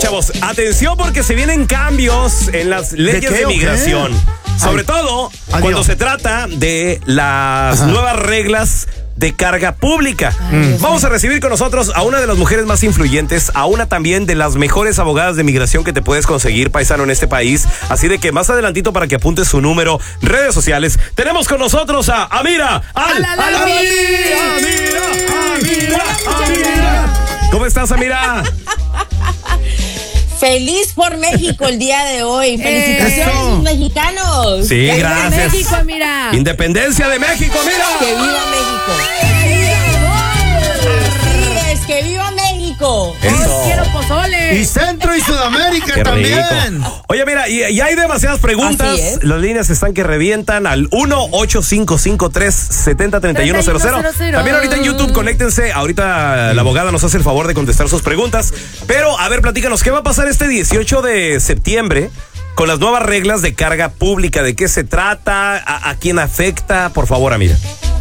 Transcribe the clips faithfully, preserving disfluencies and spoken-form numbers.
chavos, atención porque se vienen cambios en las leyes de, de migración. Sobre Ay. todo Adiós. cuando se trata de las Ajá. nuevas reglas de carga pública. Ay, Vamos a recibir con nosotros a una de las mujeres más influyentes, a una también de las mejores abogadas de migración que te puedes conseguir, paisano, en este país. Así de que más adelantito, para que apuntes su número, redes sociales, tenemos con nosotros a Amira Al Alami. Amira, Amira, Amira. ¿Cómo estás, Amira? Feliz por México el día de hoy. Felicitaciones, Eso. mexicanos. Sí, que gracias. México, mira. Independencia de México, mira. Que viva México. Así es, que viva México. Eso. Quiero pozole. Y Centro y Sudamérica Qué también. rico. Oye, mira, y, y hay demasiadas preguntas. Así es. Las líneas están que revientan al uno ocho cinco cinco tres siete cero tres uno cero cero. También ahorita en YouTube, conéctense. Ahorita la abogada nos hace el favor de contestar sus preguntas. Pero, a ver, platícanos, ¿qué va a pasar este dieciocho de septiembre con las nuevas reglas de carga pública? ¿De qué se trata? ¿A, a quién afecta? Por favor, Amira.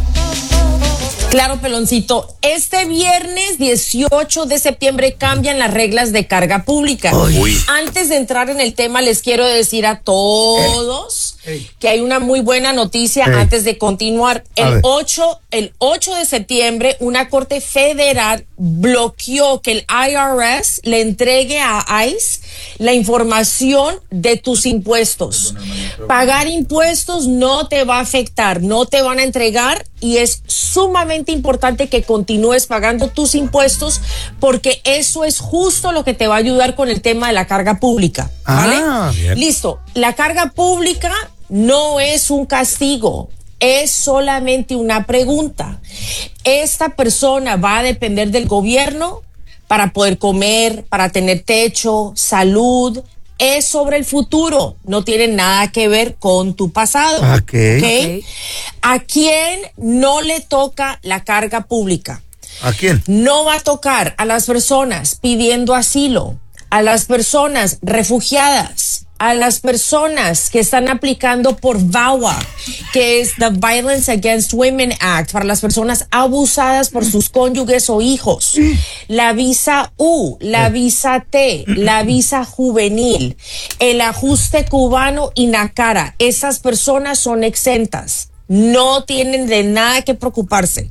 Claro, Peloncito. Este viernes dieciocho de septiembre cambian las reglas de carga pública. Uy. Antes de entrar en el tema, les quiero decir a todos Ey. Ey. que hay una muy buena noticia Ey. antes de continuar. A El ver. ocho, el ocho de septiembre, una corte federal bloqueó que el I R S le entregue a ICE la información de tus impuestos. Pagar impuestos no te va a afectar, no te van a entregar, y es sumamente importante que continúes pagando tus impuestos, porque eso es justo lo que te va a ayudar con el tema de la carga pública. ¿Vale? Ah, bien. Listo. La carga pública no es un castigo, es solamente una pregunta. Esta persona va a depender del gobierno para poder comer, para tener techo, salud. Es sobre el futuro, no tiene nada que ver con tu pasado. Ok. ¿Okay? ¿A quién no le toca la carga pública? ¿A quién? No va a tocar a las personas pidiendo asilo, a las personas refugiadas, a las personas que están aplicando por VAWA, que es the Violence Against Women Act, para las personas abusadas por sus cónyuges o hijos, la visa U, la visa T, la visa juvenil, el ajuste cubano y NACARA. Esas personas son exentas, no tienen de nada que preocuparse.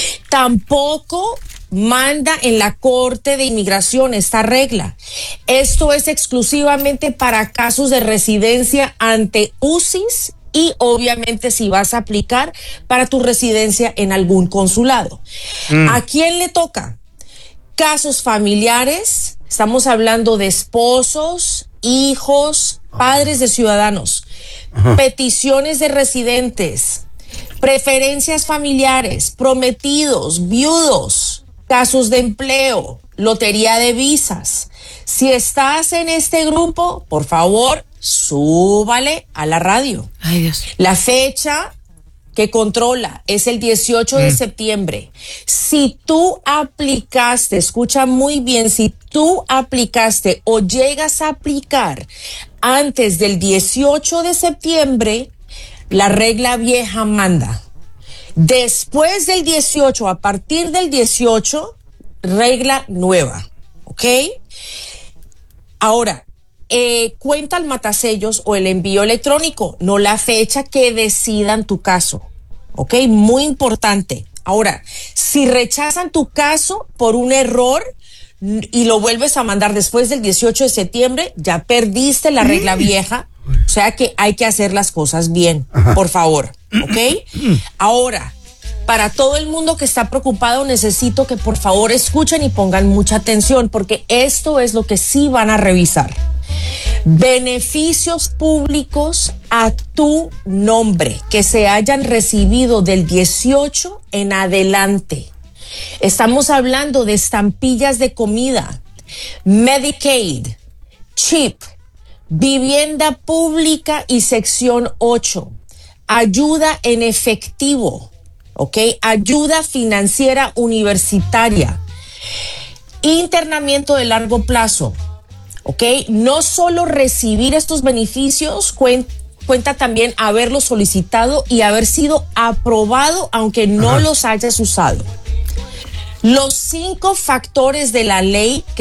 Tampoco manda en la Corte de Inmigración esta regla. Esto es exclusivamente para casos de residencia ante U C I S y obviamente si vas a aplicar para tu residencia en algún consulado. Mm. ¿A quién le toca? Casos familiares, estamos hablando de esposos, hijos, padres de ciudadanos, Ajá. peticiones de residentes, preferencias familiares, prometidos, viudos, casos de empleo, lotería de visas. Si estás en este grupo, por favor, súbale a la radio. Ay, Dios. La fecha que controla es el dieciocho de septiembre. Si tú aplicaste, escucha muy bien, si tú aplicaste o llegas a aplicar antes del dieciocho de septiembre, la regla vieja manda. Después del dieciocho, a partir del dieciocho, regla nueva, ¿ok? Ahora, eh, cuenta el matasellos o el envío electrónico, no la fecha que decidan tu caso, ¿ok? Muy importante. Ahora, si rechazan tu caso por un error y lo vuelves a mandar después del dieciocho de septiembre, ya perdiste la regla vieja, o sea que hay que hacer las cosas bien, Ajá. por favor, ¿ok? Ahora, para todo el mundo que está preocupado, necesito que por favor escuchen y pongan mucha atención, porque esto es lo que sí van a revisar. Beneficios públicos a tu nombre que se hayan recibido del dieciocho en adelante. Estamos hablando de estampillas de comida, Medicaid, CHIP, vivienda pública y sección ocho, ayuda en efectivo, ¿ok? Ayuda financiera universitaria, internamiento de largo plazo, ¿ok? No solo recibir estos beneficios, cuenta, cuenta también haberlos solicitado y haber sido aprobado aunque no Ajá. los hayas usado. Los cinco factores de la ley que